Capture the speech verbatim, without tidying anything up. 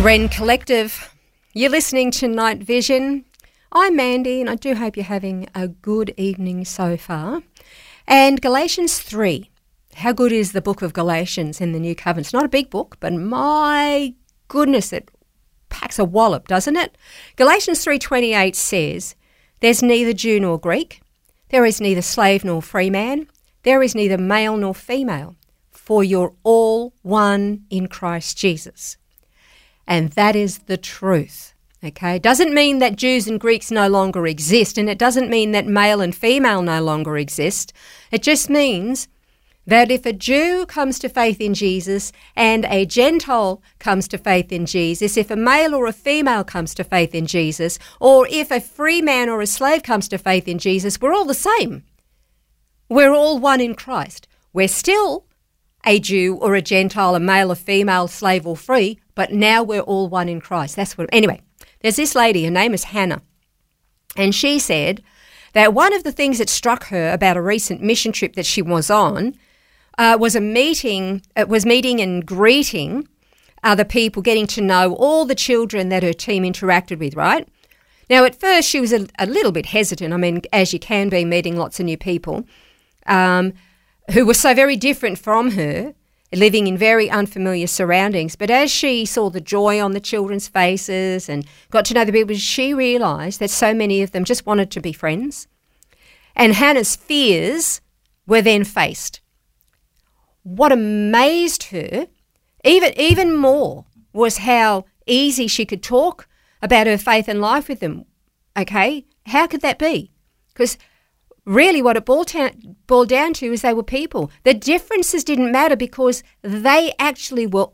Ren Collective. You're listening to Night Vision. I'm Mandy, and I do hope you're having a good evening so far. And Galatians three. How good is the book of Galatians in the New Covenant? It's not a big book, but my goodness, it packs a wallop, doesn't it? Galatians three twenty-eight says, "There's neither Jew nor Greek. There is neither slave nor free man. There is neither male nor female. For you're all one in Christ Jesus." And that is the truth, okay? It doesn't mean that Jews and Greeks no longer exist, and it doesn't mean that male and female no longer exist. It just means that if a Jew comes to faith in Jesus and a Gentile comes to faith in Jesus, if a male or a female comes to faith in Jesus, or if a free man or a slave comes to faith in Jesus, we're all the same. We're all one in Christ. We're still a Jew or a Gentile, a male or female, slave or free, but now we're all one in Christ. That's what. Anyway, there's this lady, her name is Hannah, and she said that one of the things that struck her about a recent mission trip that she was on uh, was a meeting, it was meeting and greeting other people, getting to know all the children that her team interacted with, right? Now, at first, she was a, a little bit hesitant, I mean, as you can be, meeting lots of new people, um, who were so very different from her, living in very unfamiliar surroundings. But as she saw the joy on the children's faces and got to know the people, she realised that so many of them just wanted to be friends. And Hannah's fears were then faced. What amazed her, even, even more, was how easy she could talk about her faith and life with them. Okay? How could that be? Because really what it boiled down, boiled down to is they were people. The differences didn't matter because they actually were